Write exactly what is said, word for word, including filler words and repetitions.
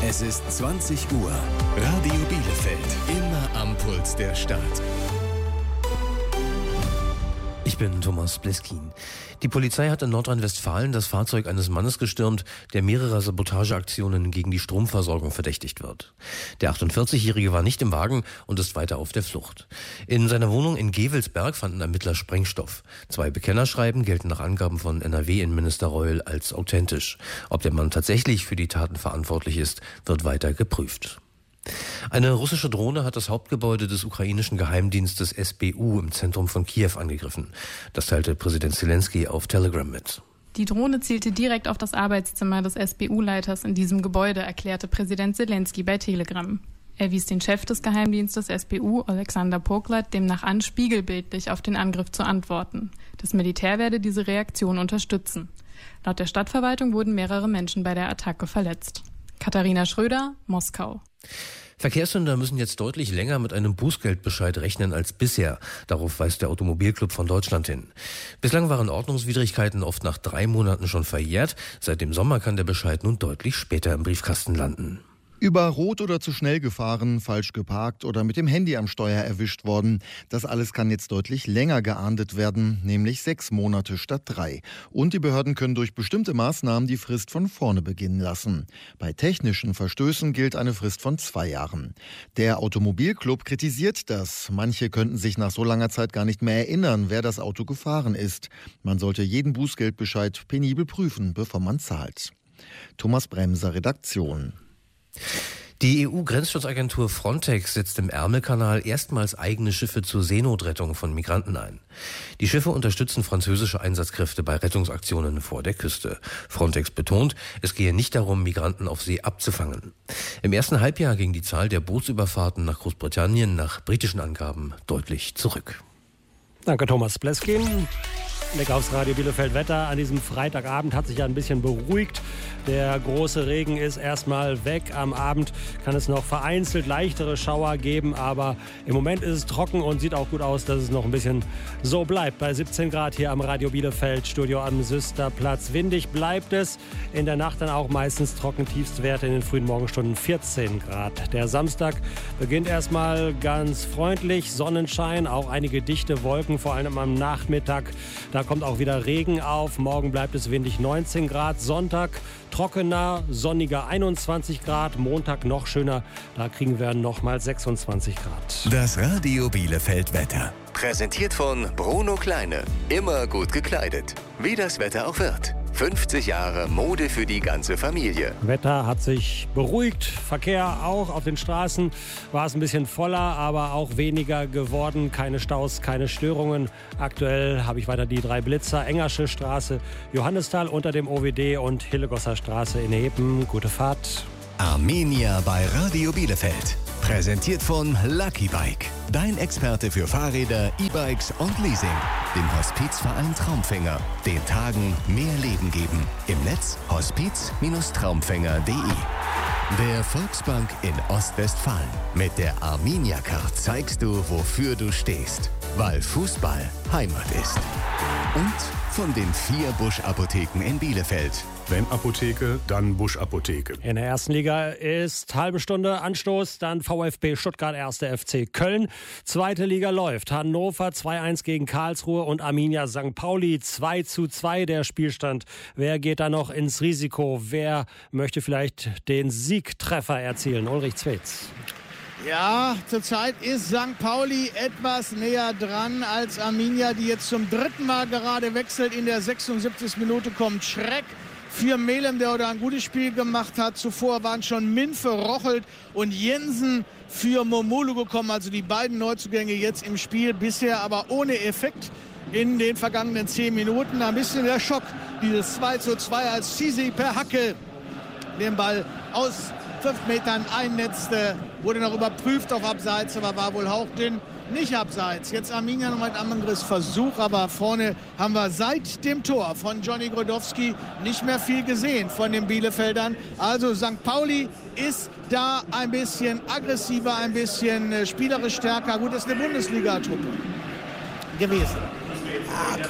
Es ist zwanzig Uhr. Radio Bielefeld. Immer am Puls der Stadt. Ich bin Thomas Bleskin. Die Polizei hat in Nordrhein-Westfalen das Fahrzeug eines Mannes gestürmt, der mehrerer Sabotageaktionen gegen die Stromversorgung verdächtigt wird. Der achtundvierzigjährige war nicht im Wagen und ist weiter auf der Flucht. In seiner Wohnung in Gevelsberg fanden Ermittler Sprengstoff. Zwei Bekennerschreiben gelten nach Angaben von N R W-Innenminister Reul als authentisch. Ob der Mann tatsächlich für die Taten verantwortlich ist, wird weiter geprüft. Eine russische Drohne hat das Hauptgebäude des ukrainischen Geheimdienstes S B U im Zentrum von Kiew angegriffen. Das teilte Präsident Zelensky auf Telegram mit. Die Drohne zielte direkt auf das Arbeitszimmer des S B U-Leiters in diesem Gebäude, erklärte Präsident Zelensky bei Telegram. Er wies den Chef des Geheimdienstes S B U, Alexander Poklad, demnach an, spiegelbildlich auf den Angriff zu antworten. Das Militär werde diese Reaktion unterstützen. Laut der Stadtverwaltung wurden mehrere Menschen bei der Attacke verletzt. Katharina Schröder, Moskau. Verkehrssünder müssen jetzt deutlich länger mit einem Bußgeldbescheid rechnen als bisher. Darauf weist der Automobilclub von Deutschland hin. Bislang waren Ordnungswidrigkeiten oft nach drei Monaten schon verjährt. Seit dem Sommer kann der Bescheid nun deutlich später im Briefkasten landen. Über Rot oder zu schnell gefahren, falsch geparkt oder mit dem Handy am Steuer erwischt worden. Das alles kann jetzt deutlich länger geahndet werden, nämlich sechs Monate statt drei. Und die Behörden können durch bestimmte Maßnahmen die Frist von vorne beginnen lassen. Bei technischen Verstößen gilt eine Frist von zwei Jahren. Der Automobilclub kritisiert das. Manche könnten sich nach so langer Zeit gar nicht mehr erinnern, wer das Auto gefahren ist. Man sollte jeden Bußgeldbescheid penibel prüfen, bevor man zahlt. Thomas Bremser, Redaktion. Die E U-Grenzschutzagentur Frontex setzt im Ärmelkanal erstmals eigene Schiffe zur Seenotrettung von Migranten ein. Die Schiffe unterstützen französische Einsatzkräfte bei Rettungsaktionen vor der Küste. Frontex betont, es gehe nicht darum, Migranten auf See abzufangen. Im ersten Halbjahr ging die Zahl der Bootsüberfahrten nach Großbritannien nach britischen Angaben deutlich zurück. Danke, Thomas Bleskin. Blick aufs Radio Bielefeld Wetter. An diesem Freitagabend hat sich ja ein bisschen beruhigt. Der große Regen ist erstmal weg. Am Abend kann es noch vereinzelt leichtere Schauer geben, aber im Moment ist es trocken und sieht auch gut aus, dass es noch ein bisschen so bleibt. Bei siebzehn Grad hier am Radio Bielefeld Studio am Süsterplatz. Windig bleibt es. In der Nacht dann auch meistens trocken. Tiefstwerte in den frühen Morgenstunden vierzehn Grad. Der Samstag beginnt erstmal ganz freundlich. Sonnenschein, auch einige dichte Wolken, vor allem am Nachmittag. Da kommt auch wieder Regen auf. Morgen bleibt es windig, neunzehn Grad. Sonntag trockener, sonniger einundzwanzig Grad. Montag noch schöner. Da kriegen wir noch mal sechsundzwanzig Grad. Das Radio Bielefeld Wetter. Präsentiert von Bruno Kleine. Immer gut gekleidet. Wie das Wetter auch wird. fünfzig Jahre Mode für die ganze Familie. Wetter hat sich beruhigt. Verkehr auch. Auf den Straßen war es ein bisschen voller, aber auch weniger geworden. Keine Staus, keine Störungen. Aktuell habe ich weiter die drei Blitzer. Engersche Straße, Johannisthal unter dem O W D und Hillegosser Straße in Hepen. Gute Fahrt. Armenia bei Radio Bielefeld. Präsentiert von Lucky Bike. Dein Experte für Fahrräder, E-Bikes und Leasing. Dem Hospizverein Traumfänger. Den Tagen mehr Leben geben. Im Netz hospiz Traumfänger punkt de. Der Volksbank in Ostwestfalen. Mit der Arminia-Card zeigst du, wofür du stehst. Weil Fußball Heimat ist. Und von den vier Busch-Apotheken in Bielefeld. Wenn Apotheke, dann Busch-Apotheke. In der ersten Liga ist halbe Stunde Anstoß, dann VfB Stuttgart, erster F C Köln. Zweite Liga läuft. Hannover zwei eins gegen Karlsruhe und Arminia Sankt Pauli zwei zu zwei der Spielstand. Wer geht da noch ins Risiko? Wer möchte vielleicht den Siegtreffer erzielen? Ulrich Zwetz. Ja, zurzeit ist Sankt Pauli etwas näher dran als Arminia, die jetzt zum dritten Mal gerade wechselt. In der sechsundsiebzigsten Minute kommt Schreck für Melem, der heute ein gutes Spiel gemacht hat. Zuvor waren schon Minfe, Rochelt und Jensen für Momolu gekommen. Also die beiden Neuzugänge jetzt im Spiel, bisher aber ohne Effekt in den vergangenen zehn Minuten. Ein bisschen der Schock, dieses zwei zu zwei, als Sisi per Hacke den Ball aus fünf Metern einnetzte. Wurde noch überprüft auf Abseits, aber war wohl hauchdünn. Nicht abseits. Jetzt Arminia noch mal ein Angriffsversuch, aber vorne haben wir seit dem Tor von Johnny Grodowski nicht mehr viel gesehen von den Bielefeldern. Also Sankt Pauli ist da ein bisschen aggressiver, ein bisschen spielerisch stärker. Gut, das ist eine Bundesliga-Truppe gewesen.